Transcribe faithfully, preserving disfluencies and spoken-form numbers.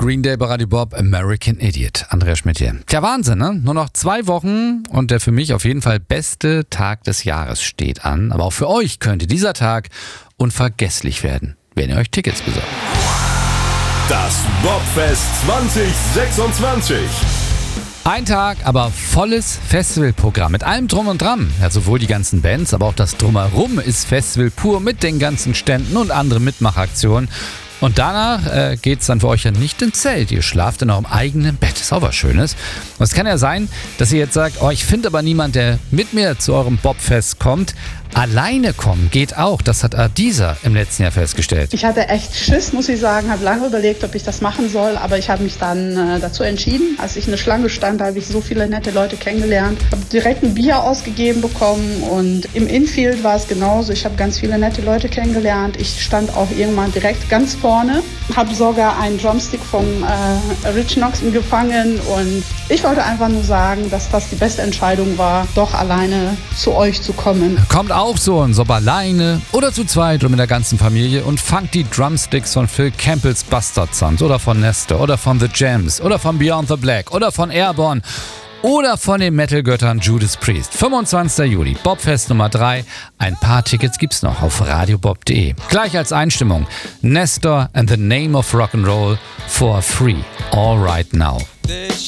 Green Day bei Radio Bob, American Idiot. Andreas Schmidt hier. Tja, Wahnsinn, ne? Nur noch zwei Wochen und der für mich auf jeden Fall beste Tag des Jahres steht an. Aber auch für euch könnte dieser Tag unvergesslich werden, wenn ihr euch Tickets besorgt. Das Bobfest zwanzig sechsundzwanzig. Ein Tag, aber volles Festivalprogramm mit allem Drum und Dran. Ja, sowohl die ganzen Bands, aber auch das Drumherum ist Festival pur mit den ganzen Ständen und anderen Mitmachaktionen. Und danach äh, geht's dann für euch ja nicht ins Zelt. Ihr schlaft in eurem eigenen Bett. Ist auch was Schönes. Und es kann ja sein, dass ihr jetzt sagt, oh, ich finde aber niemand, der mit mir zu eurem Bobfest kommt. Alleine kommen geht auch. Das hat Adisa im letzten Jahr festgestellt. Ich hatte echt Schiss, muss ich sagen. Habe lange überlegt, ob ich das machen soll. Aber ich habe mich dann äh, dazu entschieden. Als ich in der Schlange stand, habe ich so viele nette Leute kennengelernt. Habe direkt ein Bier ausgegeben bekommen. Und im Infield war es genauso. Ich habe ganz viele nette Leute kennengelernt. Ich stand auch irgendwann direkt ganz vorne. Habe sogar einen Drumstick vom äh, Rich Knox gefangen. Und ich wollte einfach nur sagen, dass das die beste Entscheidung war, doch alleine zu euch zu kommen. Kommt auch so ein Sob alleine oder zu zweit oder mit der ganzen Familie und fangt die Drumsticks von Phil Campbells Bastard Sons oder von Nestor oder von The Jams oder von Beyond the Black oder von Airborne oder von den Metal-Göttern Judas Priest. fünfundzwanzigster Juli, Bobfest Nummer drei. Ein paar Tickets gibt's noch auf radiobob punkt de. Gleich als Einstimmung Nestor and the Name of Rock'n'Roll for free. All right now.